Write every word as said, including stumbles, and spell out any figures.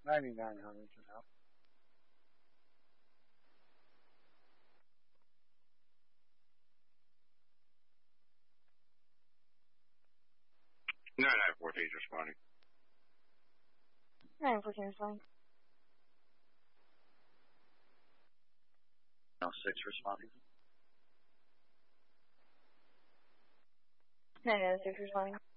ninety-nine hundred to now. nine nine fourteen is responding. nine fourteen responding. Now six responding. nine nine six responding.